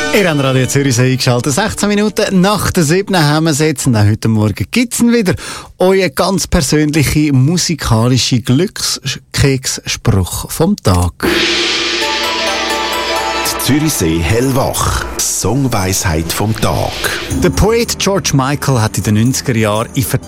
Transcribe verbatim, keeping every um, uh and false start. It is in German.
Ihr habt Radio Zürichsee eingeschaltet. sechzehn Minuten nach der sieben haben wir es jetzt. Und auch heute Morgen gibt es ihn wieder. Euer ganz persönliche musikalische Glückskeksspruch vom Tag. Die Zürichsee hellwach. Songweisheit vom Tag. Der Poet George Michael hat in den neunziger Jahren in